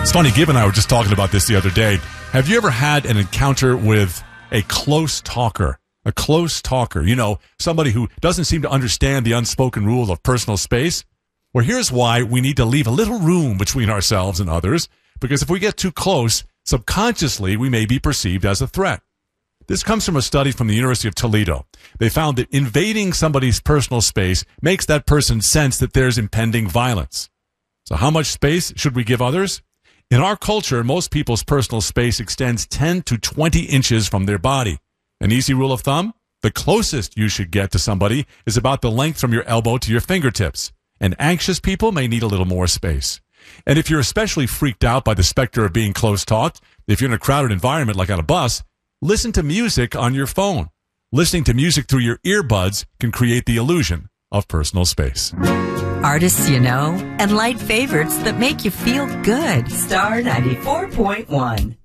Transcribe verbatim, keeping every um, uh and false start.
It's funny, Gib and I were just talking about this the other day. Have you ever had an encounter with a close talker? A close talker, you know, somebody who doesn't seem to understand the unspoken rule of personal space? Well, here's why we need to leave a little room between ourselves and others, because if we get too close, subconsciously we may be perceived as a threat. This comes from a study from the University of Toledo. They found that invading somebody's personal space makes that person sense that there's impending violence. So how much space should we give others? In our culture, most people's personal space extends ten to twenty inches from their body. An easy rule of thumb? The closest you should get to somebody is about the length from your elbow to your fingertips. And anxious people may need a little more space. And if you're especially freaked out by the specter of being close-talked, if you're in a crowded environment like on a bus, listen to music on your phone. Listening to music through your earbuds can create the illusion of personal space. Artists you know and light favorites that make you feel good. Star ninety-four point one.